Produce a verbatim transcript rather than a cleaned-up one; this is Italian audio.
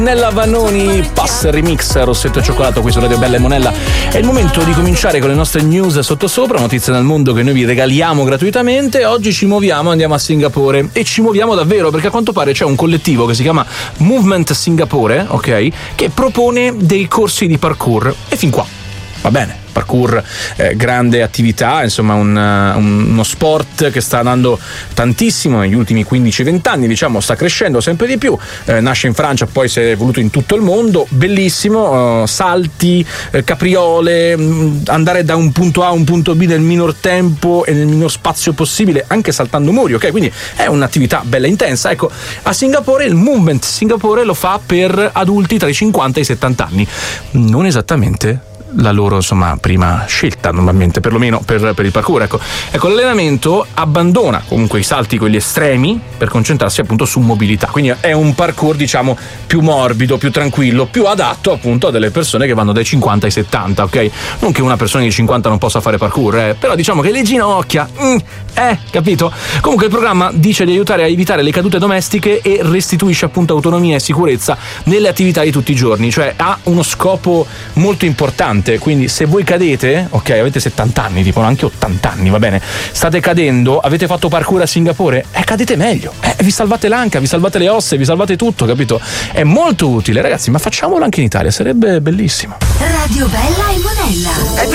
Nella Vannoni Pass Remix Rossetto e Cioccolato qui su Radio Bella e Monella. È il momento di cominciare con le nostre news sottosopra, notizie dal mondo che noi vi regaliamo gratuitamente. Oggi ci muoviamo, andiamo a Singapore e ci muoviamo davvero perché a quanto pare c'è un collettivo che si chiama Movement Singapore, ok, che propone dei corsi di parkour e fin qua va bene. Parkour, eh, grande attività, insomma un, un, uno sport che sta andando tantissimo negli ultimi quindici venti anni, diciamo sta crescendo sempre di più, eh, nasce in Francia, poi si è evoluto in tutto il mondo, bellissimo, uh, salti, eh, capriole, mh, andare da un punto A a un punto B nel minor tempo e nel minor spazio possibile, anche saltando muri, ok? Quindi è un'attività bella intensa. Ecco, a Singapore il Movement Singapore lo fa per adulti tra i cinquanta e i settanta anni, non esattamente la loro insomma prima scelta normalmente, perlomeno per, per il parkour. Ecco, ecco l'allenamento abbandona comunque i salti, quelli estremi, per concentrarsi appunto su mobilità, quindi è un parkour diciamo più morbido, più tranquillo, più adatto appunto a delle persone che vanno dai cinquanta ai settanta, ok? Non che una persona di cinquanta non possa fare parkour, eh, però diciamo che le ginocchia, mm, eh, capito? Comunque il programma dice di aiutare a evitare le cadute domestiche e restituisce appunto autonomia e sicurezza nelle attività di tutti i giorni, cioè ha uno scopo molto importante. Quindi se voi cadete, ok, avete settanta anni, tipo anche ottanta anni, va bene, state cadendo, avete fatto parkour a Singapore, eh, cadete meglio, eh, vi salvate l'anca, vi salvate le ossa, vi salvate tutto, capito? È molto utile, ragazzi, ma facciamolo anche in Italia, sarebbe bellissimo. Radio Bella e Monella.